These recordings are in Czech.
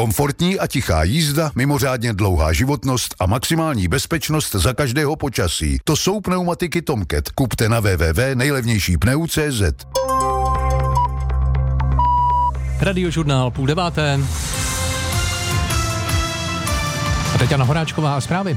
Komfortní a tichá jízda, mimořádně dlouhá životnost a maximální bezpečnost za každého počasí. To jsou pneumatiky Tomcat. Kupte na www.nejlevnějšípneu.cz. Radiožurnál 8:30. A teď Jana Horáčková a zprávy.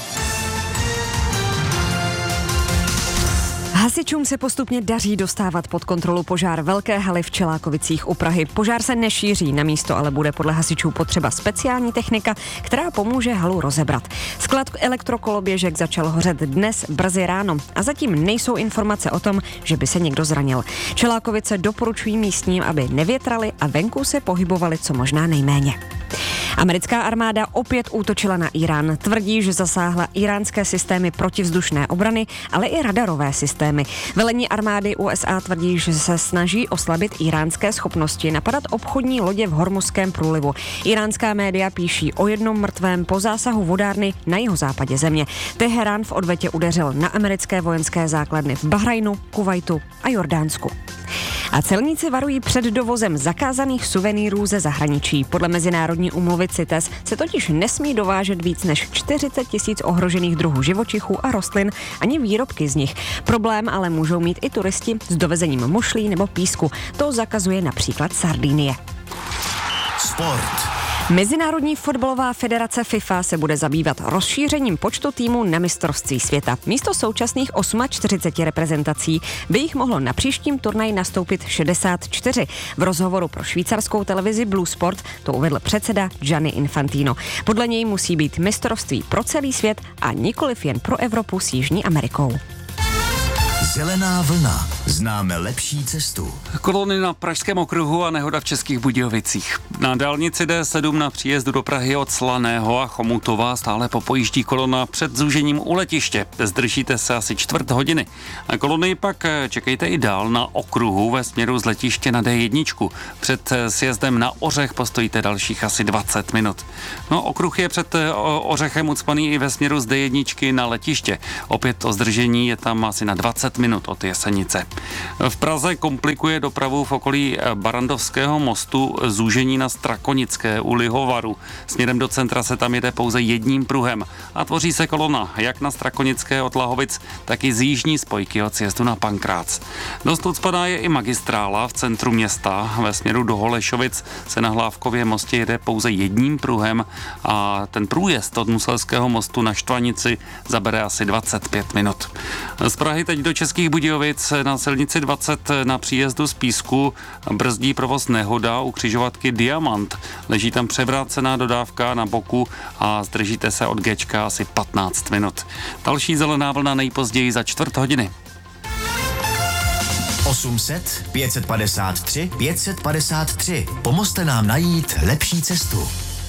Hasičům se postupně daří dostávat pod kontrolu požár velké haly v Čelákovicích u Prahy. Požár se nešíří, na místo ale bude podle hasičů potřeba speciální technika, která pomůže halu rozebrat. Sklad elektrokoloběžek začal hořet dnes brzy ráno a zatím nejsou informace o tom, že by se někdo zranil. Čelákovice doporučují místním, aby nevětrali a venku se pohybovali co možná nejméně. Americká armáda opět útočila na Irán. Tvrdí, že zasáhla iránské systémy protivzdušné obrany, ale i radarové systémy. Velení armády USA tvrdí, že se snaží oslabit iránské schopnosti napadat obchodní lodě v Hormuzském průlivu. Iránská média píší o jednom mrtvém po zásahu vodárny na jihozápadě země. Teherán v odvetě udeřil na americké vojenské základny v Bahrajnu, Kuvajtu a Jordánsku. A celníci varují před dovozem zakázaných suvenýrů ze zahraničí. Podle mezinárodní úmluvy CITES se totiž nesmí dovážet víc než 40 000 ohrožených druhů živočichů a rostlin, ani výrobky z nich. Problém ale můžou mít i turisti s dovezením mušlí nebo písku. To zakazuje například Sardinie. Sport. Mezinárodní fotbalová federace FIFA se bude zabývat rozšířením počtu týmů na mistrovství světa. Místo současných 48 reprezentací by jich mohlo na příštím turnaji nastoupit 64. V rozhovoru pro švýcarskou televizi Blue Sport to uvedl předseda Gianni Infantino. Podle něj musí být mistrovství pro celý svět a nikoliv jen pro Evropu s Jižní Amerikou. Zelená vlna. Známe lepší cestu. Kolony na Pražském okruhu a nehoda v Českých Budějovicích. Na dálnici D7 na příjezdu do Prahy od Slaného a Chomutova stále popojíždí kolona před zúžením u letiště. Zdržíte se asi čtvrt hodiny. A kolony pak čekejte i dál na okruhu ve směru z letiště na D1. Před sjezdem na Ořech postojíte dalších asi 20 minut. No, okruh je před Ořechem ucpaný i ve směru z D1 na letiště. Opět o zdržení je tam asi na 20 minut od Jesenice. V Praze komplikuje dopravu v okolí Barandovského mostu zúžení na Strakonické u Lihovaru. Směrem do centra se tam jede pouze jedním pruhem a tvoří se kolona jak na Strakonické od Lahovic, tak i z jižní spojky od sjezdu na Pankrác. Dost ucpaná je i magistrála v centru města. Ve směru do Holešovic se na Hlávkově mostě jede pouze jedním pruhem a ten průjezd od Muselského mostu na Štvanici zabere asi 25 minut. Z Prahy teď do Českých Budějovic na silnici 20 na příjezdu z Písku brzdí provoz nehoda u křižovatky Diamant. Leží tam převrácená dodávka na boku a zdržíte se od Gčka asi 15 minut. Další zelená vlna nejpozději za čtvrt hodiny. 800 553 553. Pomozte nám najít lepší cestu.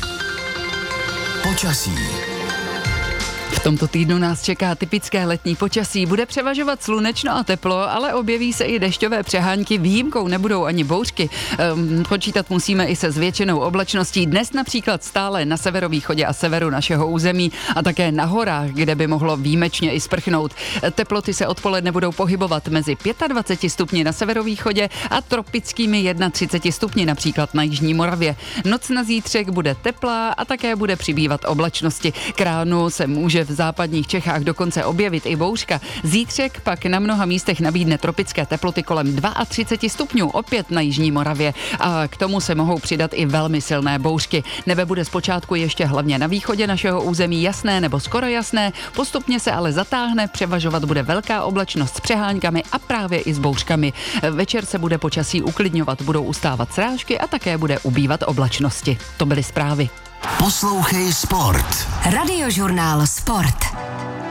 Počasí. V tomto týdnu nás čeká typické letní počasí. Bude převažovat slunečno a teplo, ale objeví se i dešťové přehánky. Výjimkou nebudou ani bouřky. Počítat musíme i se zvětšenou oblačností. Dnes například stále na severovýchodě a severu našeho území a také na horách, kde by mohlo výjimečně i sprchnout. Teploty se odpoledne budou pohybovat mezi 25 stupni na severovýchodě a tropickými 31 stupni například na jižní Moravě. Noc na zítřek bude teplá a také bude přibývat oblačnosti. K ránu se může v západních Čechách dokonce objevit i bouřka. Zítřek pak na mnoha místech nabídne tropické teploty kolem 32 stupňů, opět na jižní Moravě. A k tomu se mohou přidat i velmi silné bouřky. Nebe bude zpočátku ještě hlavně na východě našeho území jasné nebo skoro jasné, postupně se ale zatáhne, převažovat bude velká oblačnost s přeháňkami a právě i s bouřkami. Večer se bude počasí uklidňovat, budou ustávat srážky a také bude ubývat oblačnosti. To byly zprávy. Poslouchej Sport. Radiožurnál Sport.